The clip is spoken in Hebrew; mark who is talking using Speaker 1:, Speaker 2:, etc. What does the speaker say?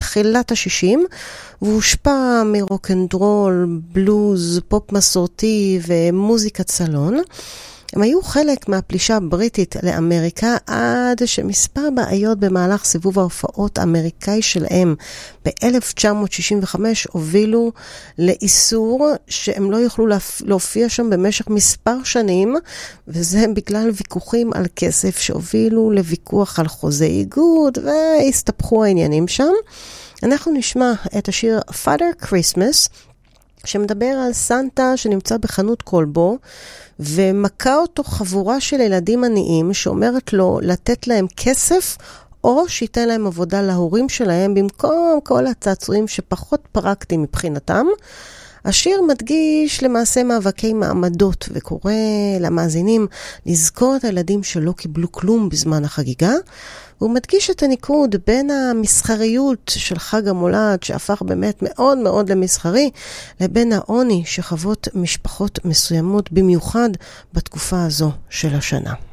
Speaker 1: בתחילת ה-60, והושפע מרוקנדרול, בלוז, פופ מסורתי ומוזיקת סלון. הם היו חלק מהפלישה הבריטית לאמריקה עד שמספר בעיות במהלך סיבוב ההופעות האמריקאי שלהם ב-1965 הובילו לאיסור שהם לא יוכלו להופיע שם במשך מספר שנים, וזה בגלל ויכוחים על כסף שהובילו לוויכוח על חוזה איגוד, והסתבכו העניינים שם. אנחנו נשמע את השיר Father Christmas, שמדבר על סנטה שנמצא בחנות קולבו, ומכה אותו חבורה של ילדים עניים שאומרת לו לתת להם כסף, או שייתן להם עבודה להורים שלהם, במקום כל הצעצועים שפחות פרקטיים מבחינתם. השיר מדגיש למעשה מאבקי מעמדות, וקורא למאזינים לזכור את הילדים שלא קיבלו כלום בזמן החגיגה. הוא מדגיש את הניקוד בין המסחריות של חג המולד, שהפך באמת מאוד מאוד למסחרי, לבין העוני שחוות משפחות מסוימות, במיוחד בתקופה הזו של השנה.